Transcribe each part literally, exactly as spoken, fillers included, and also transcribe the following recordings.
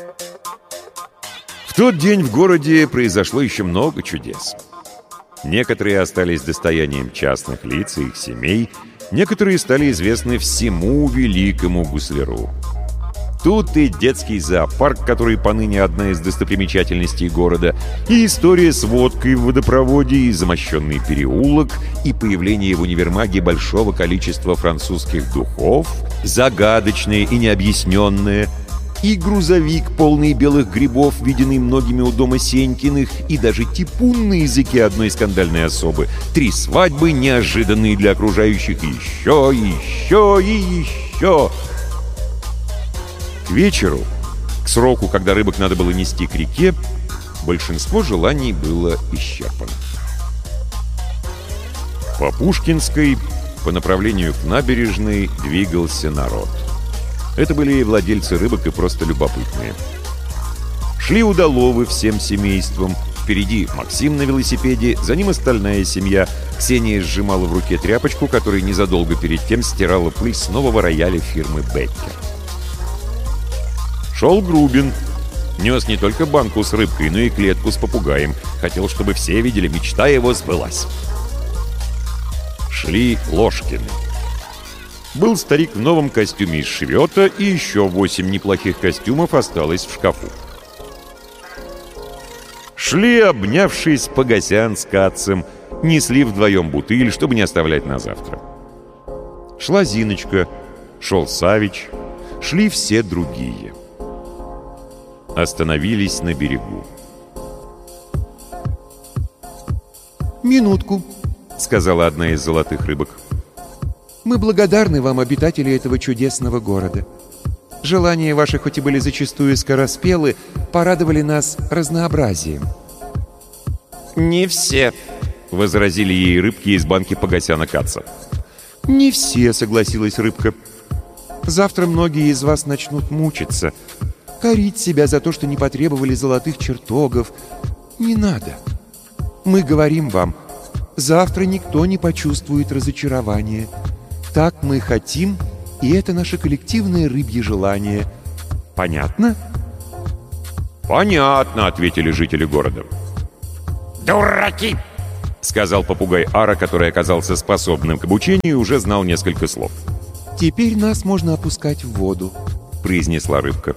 В тот день в городе произошло еще много чудес. Некоторые остались достоянием частных лиц и их семей, некоторые стали известны всему великому гусляру. Тут и детский зоопарк, который поныне одна из достопримечательностей города, и история с водкой в водопроводе, и замощенный переулок, и появление в универмаге большого количества французских духов, загадочное и необъясненное, и грузовик, полный белых грибов, виденный многими у дома Сенькиных, и даже типун на языке одной скандальной особы, три свадьбы, неожиданные для окружающих, еще, еще и еще. К вечеру, к сроку, когда рыбок надо было нести к реке, большинство желаний было исчерпано. По Пушкинской, по направлению к набережной, двигался народ. Это были и владельцы рыбок, и просто любопытные. Шли удаловы всем семейством. Впереди Максим на велосипеде, за ним остальная семья. Ксения сжимала в руке тряпочку, которой незадолго перед тем стирала пыль с нового рояля фирмы «Беккер». Шел Грубин. Нес не только банку с рыбкой, но и клетку с попугаем. Хотел, чтобы все видели, мечта его сбылась. Шли Ложкины. Был старик в новом костюме из шевета, и еще восемь неплохих костюмов осталось в шкафу. Шли, обнявшись, Погосян с Катцем, несли вдвоем бутыль, чтобы не оставлять на завтра. Шла Зиночка, шел Савич, шли все другие. Остановились на берегу. «Минутку», — сказала одна из золотых рыбок. «Мы благодарны вам, обитатели этого чудесного города. Желания ваши, хоть и были зачастую скороспелы, порадовали нас разнообразием». «Не все», — возразили ей рыбки из банки Погосяна Катца. «Не все», — согласилась рыбка. «Завтра многие из вас начнут мучиться, корить себя за то, что не потребовали золотых чертогов. Не надо. Мы говорим вам, завтра никто не почувствует разочарования. Так мы хотим, и это наше коллективное рыбье желание. Понятно?» «Понятно», — ответили жители города. «Дураки!» — сказал попугай Ара, который оказался способным к обучению и уже знал несколько слов. «Теперь нас можно опускать в воду», — произнесла рыбка.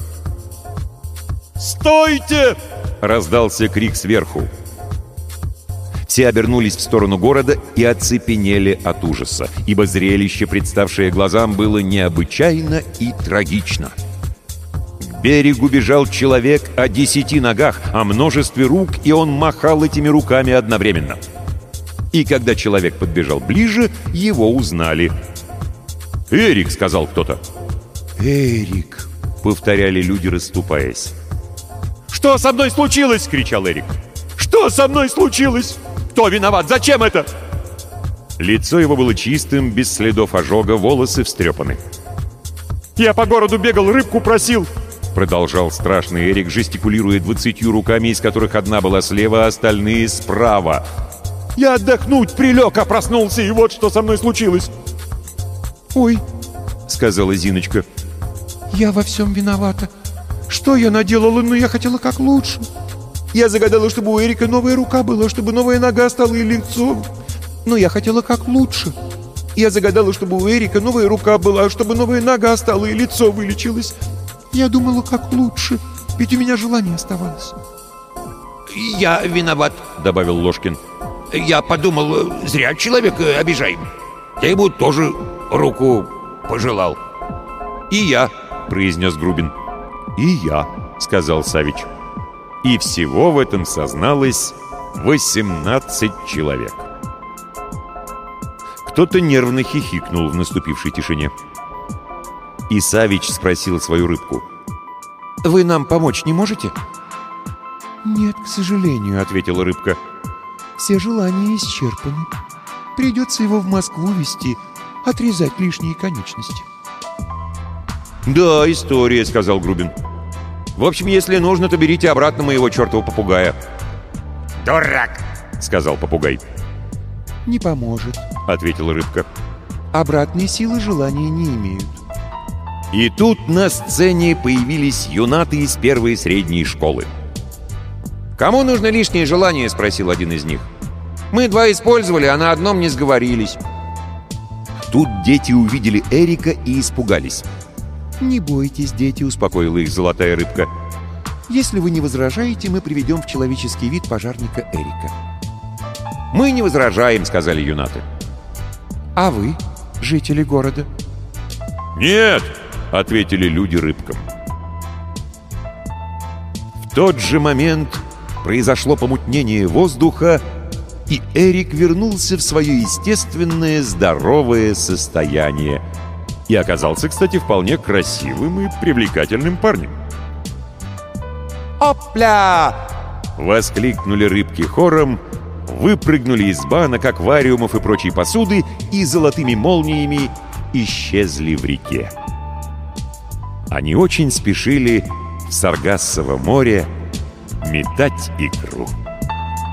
«Стойте!» — раздался крик сверху. Все обернулись в сторону города и оцепенели от ужаса, ибо зрелище, представшее глазам, было необычайно и трагично. К берегу бежал человек о десяти ногах, о множестве рук, и он махал этими руками одновременно. И когда человек подбежал ближе, его узнали. «Эрик!» — сказал кто-то. «Эрик!» — повторяли люди, расступаясь. «Что со мной случилось?» — кричал Эрик. «Что со мной случилось? Кто виноват? Зачем это?» Лицо его было чистым, без следов ожога, волосы встрепаны. «Я по городу бегал, рыбку просил!» — продолжал страшный Эрик, жестикулируя двадцатью руками, из которых одна была слева, а остальные справа. «Я отдохнуть прилег, а проснулся, и вот что со мной случилось!» «Ой!» — сказала Зиночка. «Я во всем виновата. Что я наделала? Ну, я хотела как лучше. Я загадала, чтобы у Эрика новая рука была, чтобы новая нога стала и лицо. Но я хотела как лучше. Я загадала, чтобы у Эрика новая рука была, чтобы новая нога стала и лицо вылечилось. Я думала как лучше, ведь у меня желание оставалось». «Я виноват», — добавил Ложкин. «Я подумал, зря человека обижаем. Я ему тоже руку пожелал». «И я», — произнес Грубин. «И я», — сказал Савич. И всего в этом созналось восемнадцать человек. Кто-то нервно хихикнул в наступившей тишине. И Савич спросил свою рыбку: «Вы нам помочь не можете?» «Нет, к сожалению», — ответила рыбка. «Все желания исчерпаны. Придется его в Москву везти, отрезать лишние конечности». «Да, история», — сказал Грубин. «В общем, если нужно, то берите обратно моего чертова попугая». «Дурак!» — сказал попугай. «Не поможет», — ответила рыбка. «Обратной силы желания не имеют». И тут на сцене появились юнаты из первой средней школы. «Кому нужно лишнее желание?» — спросил один из них. «Мы два использовали, а на одном не сговорились». Тут дети увидели Эрика и испугались. «Не бойтесь, дети», — успокоила их золотая рыбка. «Если вы не возражаете, мы приведем в человеческий вид пожарника Эрика». «Мы не возражаем», — сказали юнаты. «А вы, жители города?» «Нет», — ответили люди рыбкам. В тот же момент произошло помутнение воздуха, и Эрик вернулся в свое естественное здоровое состояние. И оказался, кстати, вполне красивым и привлекательным парнем. «Опля!» — воскликнули рыбки хором, выпрыгнули из банок, аквариумов и прочей посуды и золотыми молниями исчезли в реке. Они очень спешили в Саргассово море метать икру.